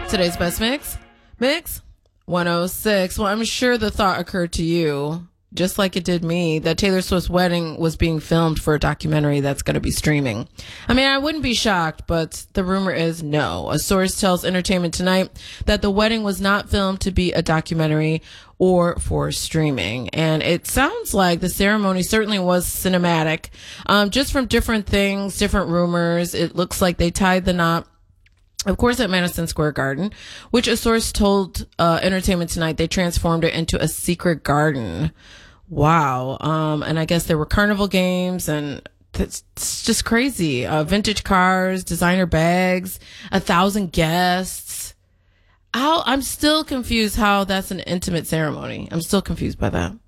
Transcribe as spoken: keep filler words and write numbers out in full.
Today's best mix, mix one oh six. Well, I'm sure the thought occurred to you, just like it did me, that Taylor Swift's wedding was being filmed for a documentary that's going to be streaming. I mean, I wouldn't be shocked, but the rumor is no. A source tells Entertainment Tonight that the wedding was not filmed to be a documentary or for streaming. And it sounds like the ceremony certainly was cinematic. Um, just from different things, different rumors, it looks like they tied the knot, of course, at Madison Square Garden, which a source told uh, Entertainment Tonight they transformed it into a secret garden. Wow. Um, and I guess there were carnival games, and it's just crazy. Uh, vintage cars, designer bags, a thousand guests. How, I'm still confused how that's an intimate ceremony. I'm still confused by that.